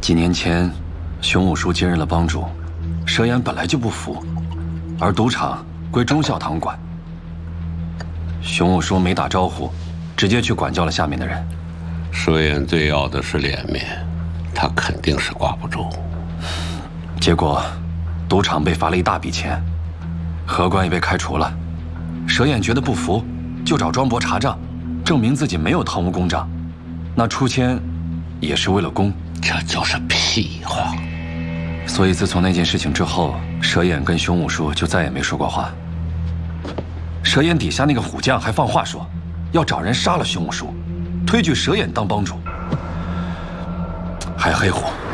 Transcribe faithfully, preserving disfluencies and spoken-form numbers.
几年前，熊武叔接任了帮主，佘岩本来就不服，而赌场归忠孝堂管。熊武叔没打招呼，直接去管教了下面的人。 佘岩最要的是脸面，他肯定是挂不住。 结果，赌场被罚了一大笔钱，荷官也被开除了。佘岩觉得不服，就找庄伯查账，证明自己没有贪污公账。那出千也是为了公， 这就是屁话。 所以自从那件事情之后，佘岩跟熊武叔就再也没说过话。佘岩底下那个虎将还放话说，要找人杀了熊武叔，推举佘岩当帮主，还黑虎。